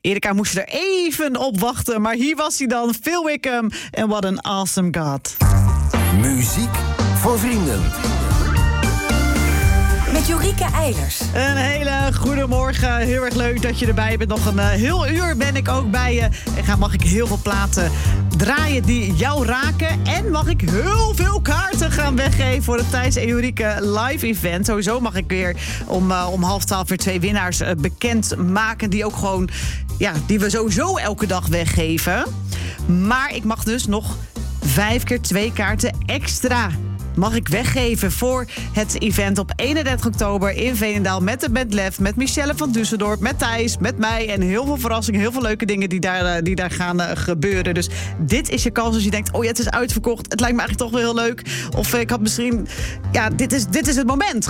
Erika moest er even op wachten, maar hier was hij dan, Phil Wickham en What an Awesome God. Muziek voor vrienden. Met Jorike Eilers. Een hele goede morgen. Heel erg leuk dat je erbij bent. Nog een heel uur ben ik ook bij je. En mag ik heel veel platen draaien die jou raken. En mag ik heel veel kaarten gaan weggeven voor het Thijs en Jorike live event. Sowieso mag ik weer om 11:30 weer 2 winnaars bekend maken. Die ook gewoon, die we sowieso elke dag weggeven. Maar ik mag dus nog 5 keer 2 kaarten extra mag ik weggeven voor het event op 31 oktober in Veenendaal met de band Lef, met Michelle van Düsseldorp, met Thijs, met mij en heel veel verrassingen, heel veel leuke dingen die daar gaan gebeuren. Dus dit is je kans als je denkt, het is uitverkocht, het lijkt me eigenlijk toch wel heel leuk. Of ik had misschien, dit is het moment.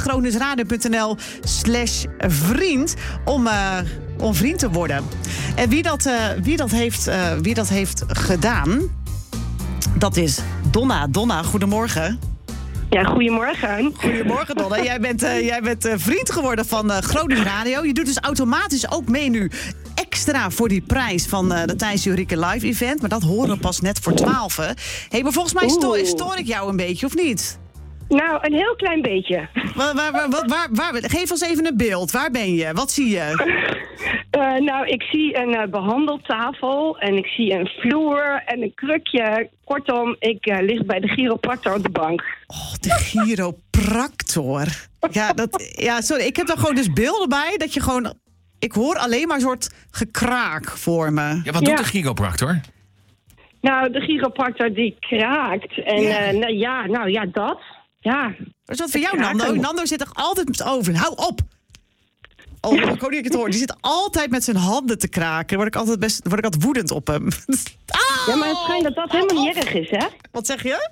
GroningsRadio.nl/vriend om vriend te worden. En wie dat heeft gedaan, dat is Donna. Donna, goedemorgen. Ja, goedemorgen. Goedemorgen, Donna. Jij bent vriend geworden van Gronings Radio. Je doet dus automatisch ook mee nu extra voor die prijs van de Thijs Jorike live event. Maar dat horen we pas net voor 12. Hey, maar volgens mij stoor ik jou een beetje, of niet? Nou, een heel klein beetje. Waar, geef ons even een beeld. Waar ben je? Wat zie je? Ik zie een behandeltafel en ik zie een vloer en een krukje. Kortom, ik lig bij de chiropractor op de bank. Oh, de chiropractor. Sorry, ik heb daar gewoon dus beelden bij dat je gewoon... Ik hoor alleen maar een soort gekraak voor me. Ja, wat doet de chiropractor? Nou, de chiropractor die kraakt. En dat. Ja. Wat is dat voor jou, Nando? Nando zit er altijd met zijn over. Hou op! Oh, ik hoor niet ik het hoor. Die zit altijd met zijn handen te kraken. Word ik altijd woedend op hem. Ja, maar het schijnt dat helemaal niet erg is, hè? Wat zeg je?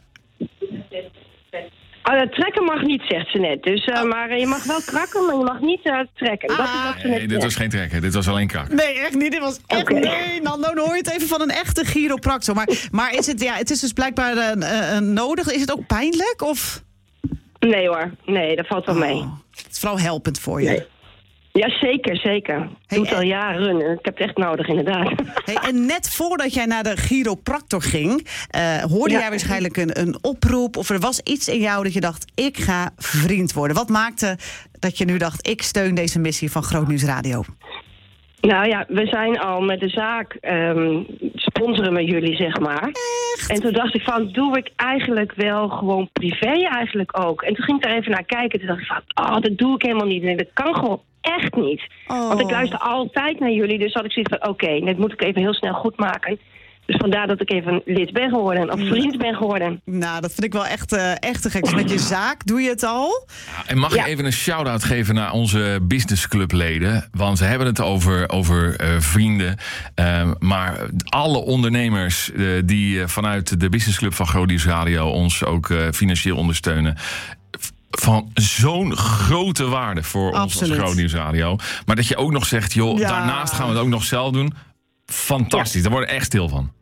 Trekken mag niet, zegt ze net. Dus, maar je mag wel krakken, maar je mag niet trekken. Dat is wat ze net dit was geen trekken. Dit was alleen kraken. Nee, echt niet. Dit was echt... Okay. Nee, Nando, dan hoor je het even van een echte chiropractor. Maar is het is dus blijkbaar nodig. Is het ook pijnlijk, of... Nee hoor. Nee, dat valt wel mee. Het is vooral helpend voor je. Nee. Ja, zeker. Ik doe het al jaren. Ik heb het echt nodig, inderdaad. Hey, en net voordat jij naar de chiropractor ging, hoorde jij waarschijnlijk een oproep, of er was iets in jou dat je dacht, ik ga vriend worden. Wat maakte dat je nu dacht, ik steun deze missie van Gronings Radio? Nou ja, we zijn al met de zaak, sponsoren met jullie, zeg maar. Echt? En toen dacht ik van, doe ik eigenlijk wel gewoon privé eigenlijk ook? En toen ging ik daar even naar kijken. Toen dacht ik van, dat doe ik helemaal niet. Nee, dat kan gewoon echt niet. Oh. Want ik luister altijd naar jullie. Dus had ik zoiets van, oké, dit moet ik even heel snel goed maken. Dus vandaar dat ik even lid ben geworden. Of vriend ben geworden. Nou, dat vind ik wel echt te gek. Dus met je zaak doe je het al? Ja, en mag je even een shout-out geven naar onze businessclubleden? Want ze hebben het over vrienden. Maar alle ondernemers die vanuit de businessclub van Gronings Radio ons ook financieel ondersteunen, van zo'n grote waarde voor ons als Gronings Radio. Maar dat je ook nog zegt, daarnaast gaan we het ook nog zelf doen. Fantastisch, daar word ik echt stil van.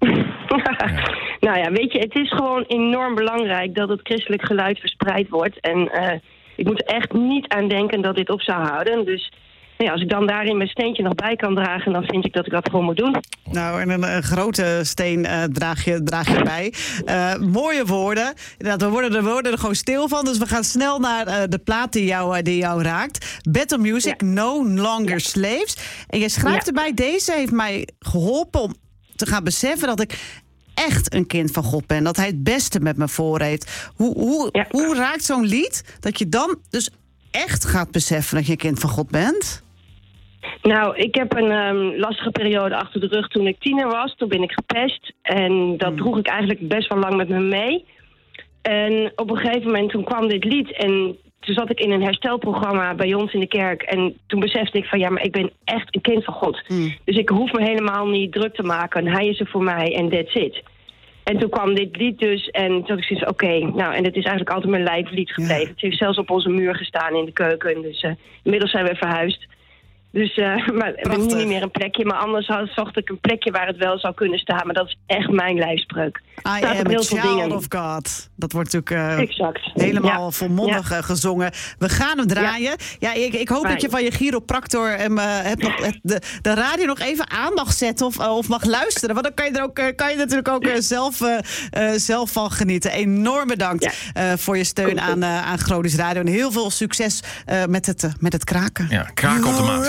Ja. Nou ja, weet je, het is gewoon enorm belangrijk dat het christelijk geluid verspreid wordt. En ik moet echt niet aan denken dat dit op zou houden. Dus als ik dan daarin mijn steentje nog bij kan dragen, dan vind ik dat ik dat gewoon moet doen. Nou, en een grote steen draag je bij. Mooie woorden. We worden er gewoon stil van. Dus we gaan snel naar de plaat die jou raakt. Better Music, No Longer Slaves. En je schrijft erbij, deze heeft mij geholpen om te gaan beseffen dat ik echt een kind van God ben. Dat hij het beste met me voor heeft. Hoe raakt zo'n lied dat je dan dus echt gaat beseffen dat je een kind van God bent? Nou, ik heb een lastige periode achter de rug toen ik tiener was. Toen ben ik gepest. En dat droeg ik eigenlijk best wel lang met me mee. En op een gegeven moment toen kwam dit lied. En toen zat ik in een herstelprogramma bij ons in de kerk. En toen besefte ik van, maar ik ben echt een kind van God. Dus ik hoef me helemaal niet druk te maken. Hij is er voor mij en that's it. En toen kwam dit lied dus. En toen had ik zoiets van, en het is eigenlijk altijd mijn lijflied gebleven. Het heeft zelfs op onze muur gestaan in de keuken. Dus inmiddels zijn we verhuisd. Dus, maar we hebben niet meer een plekje. Maar anders zocht ik een plekje waar het wel zou kunnen staan. Maar dat is echt mijn lijfspreuk. I am a child of God. Dat wordt natuurlijk helemaal volmondig gezongen. We gaan hem draaien. Ja, ik hoop dat je van je chiropractor de radio nog even aan mag zetten of mag luisteren. Want dan kan je natuurlijk ook zelf van genieten. Enorm bedankt voor je steun aan Groningen Radio. En heel veel succes met het kraken. Ja, kraken op de maat.